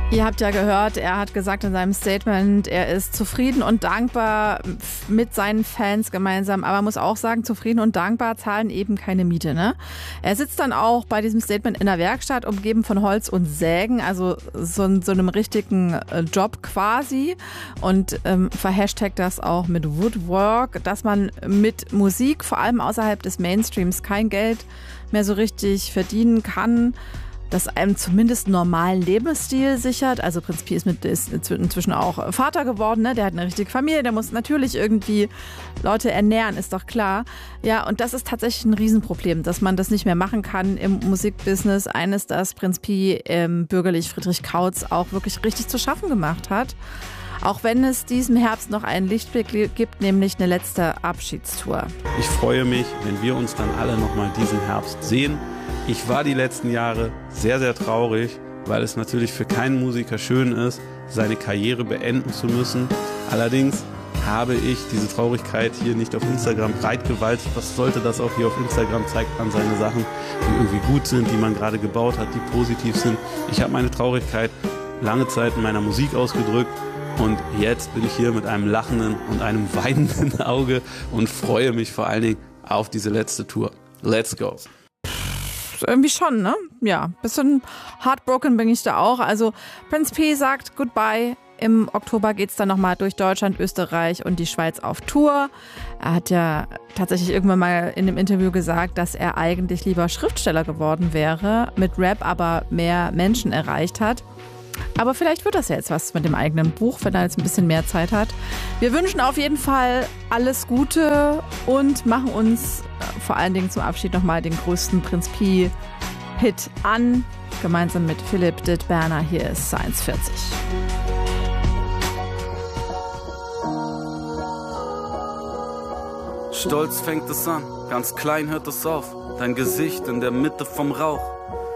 Ihr habt ja gehört, er hat gesagt in seinem Statement, er ist zufrieden und dankbar mit seinen Fans gemeinsam. Aber man muss auch sagen, zufrieden und dankbar zahlen eben keine Miete, ne? Er sitzt dann auch bei diesem Statement in der Werkstatt, umgeben von Holz und Sägen, also so einem richtigen Job quasi. Und verhashtagt das auch mit Woodwork, dass man mit Musik, vor allem außerhalb des Mainstreams, kein Geld mehr so richtig verdienen kann, das einem zumindest einen normalen Lebensstil sichert. Also Prinz Pi ist inzwischen auch Vater geworden, ne? Der hat eine richtige Familie, der muss natürlich irgendwie Leute ernähren, ist doch klar. Ja, und das ist tatsächlich ein Riesenproblem, dass man das nicht mehr machen kann im Musikbusiness. Eines, das Prinz Pi bürgerlich Friedrich Kautz auch wirklich richtig zu schaffen gemacht hat. Auch wenn es diesem Herbst noch einen Lichtblick gibt, nämlich eine letzte Abschiedstour. Ich freue mich, wenn wir uns dann alle nochmal diesen Herbst sehen. Ich war die letzten Jahre sehr, sehr traurig, weil es natürlich für keinen Musiker schön ist, seine Karriere beenden zu müssen. Allerdings habe ich diese Traurigkeit hier nicht auf Instagram breitgewalzt. Was sollte das auch hier auf Instagram? Zeigt man seine Sachen, die irgendwie gut sind, die man gerade gebaut hat, die positiv sind. Ich habe meine Traurigkeit lange Zeit in meiner Musik ausgedrückt. Und jetzt bin ich hier mit einem lachenden und einem weinenden Auge und freue mich vor allen Dingen auf diese letzte Tour. Let's go! Irgendwie schon, ne? Ja, bisschen heartbroken bin ich da auch. Also Prinz Pi sagt Goodbye. Im Oktober geht's dann nochmal durch Deutschland, Österreich und die Schweiz auf Tour. Er hat ja tatsächlich irgendwann mal in dem Interview gesagt, dass er eigentlich lieber Schriftsteller geworden wäre, mit Rap aber mehr Menschen erreicht hat. Aber vielleicht wird das ja jetzt was mit dem eigenen Buch, wenn er jetzt ein bisschen mehr Zeit hat. Wir wünschen auf jeden Fall alles Gute und machen uns vor allen Dingen zum Abschied nochmal den größten Prinz Pi-Hit an. Gemeinsam mit Philipp Dittberner. Hier ist Science 40. Stolz fängt es an, ganz klein hört es auf. Dein Gesicht in der Mitte vom Rauch.